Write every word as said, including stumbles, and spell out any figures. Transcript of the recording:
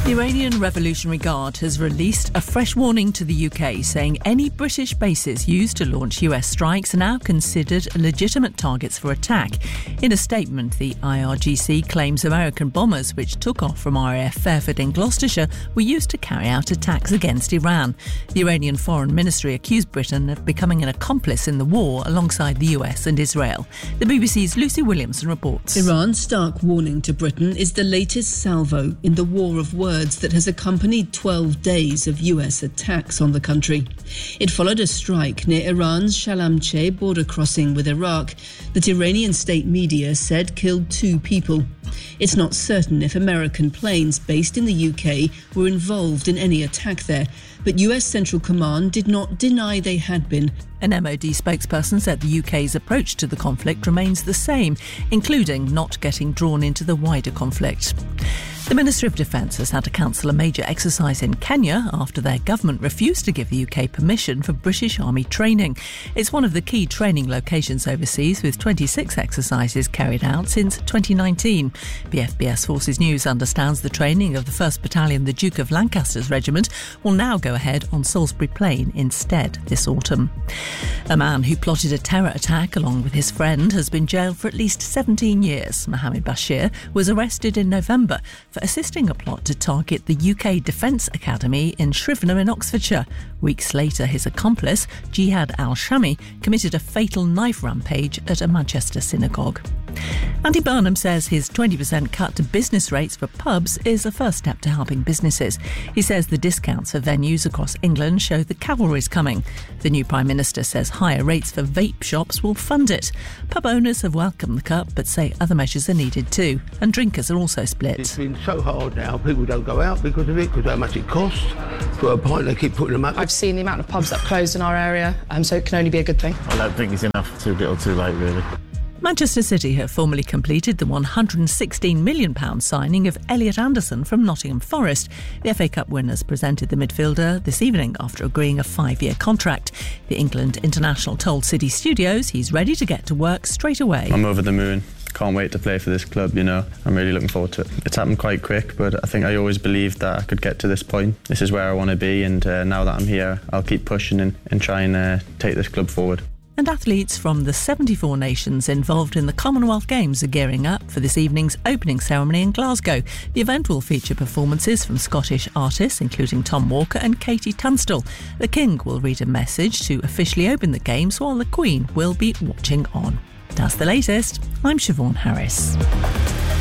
The Iranian Revolutionary Guard has released a fresh warning to the U K, saying any British bases used to launch U S strikes are now considered legitimate targets for attack. In a statement, the I R G C claims American bombers, which took off from R A F Fairford in Gloucestershire, were used to carry out attacks against Iran. The Iranian Foreign Ministry accused Britain of becoming an accomplice in the war alongside the U S and Israel. The B B C's Lucy Williamson reports. Iran's stark warning to Britain is the latest salvo in the war of words that has accompanied twelve days of U S attacks on the country. It followed a strike near Iran's Shalamcheh border crossing with Iraq that Iranian state media said killed two people. It's not certain if American planes based in the U K were involved in any attack there, but U S Central Command did not deny they had been. An M O D spokesperson said the U K's approach to the conflict remains the same, including not getting drawn into the wider conflict. The Ministry of Defence has had to cancel a major exercise in Kenya after their government refused to give the U K permission for British Army training. It's one of the key training locations overseas, with twenty-six exercises carried out since twenty nineteen. B F B S Forces News understands the training of the first Battalion, the Duke of Lancaster's regiment, will now go ahead on Salisbury Plain instead this autumn. A man who plotted a terror attack along with his friend has been jailed for at least seventeen years. Mohammed Bashir was arrested in November for assisting a plot to target the U K Defence Academy in Shrivenham in Oxfordshire. Weeks later, his accomplice, Jihad al-Shami, committed a fatal knife rampage at a Manchester synagogue. Andy Burnham says his twenty percent cut to business rates for pubs is a first step to helping businesses. He says the discounts for venues across England show the cavalry's coming. The new Prime Minister says higher rates for vape shops will fund it. Pub owners have welcomed the cut but say other measures are needed too, and drinkers are also split. It's been so hard now, people don't go out because of it, because how much it costs. For a pint, they keep putting them up. I've seen the amount of pubs that have closed in our area, um, so it can only be a good thing. I don't think it's enough, too little too late really. Manchester City have formally completed the one hundred sixteen million pounds signing of Elliot Anderson from Nottingham Forest. The F A Cup winners presented the midfielder this evening after agreeing a five-year contract. The England international told City Studios he's ready to get to work straight away. I'm over the moon. Can't wait to play for this club, you know. I'm really looking forward to it. It's happened quite quick, but I think I always believed that I could get to this point. This is where I want to be, and uh, now that I'm here, I'll keep pushing and, and try and uh, take this club forward. And athletes from the seventy-four nations involved in the Commonwealth Games are gearing up for this evening's opening ceremony in Glasgow. The event will feature performances from Scottish artists, including Tom Walker and Katie Tunstall. The King will read a message to officially open the Games, while the Queen will be watching on. That's the latest. I'm Siobhan Harris.